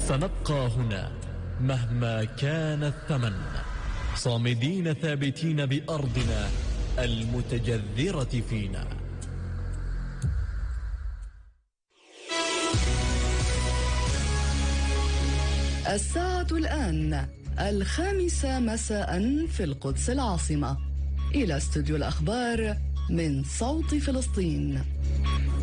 سنبقى هنا مهما كان الثمن، صامدين ثابتين بأرضنا المتجذرة فينا. الساعة الآن 5 مساء في القدس العاصمة. إلى استوديو الأخبار من صوت فلسطين.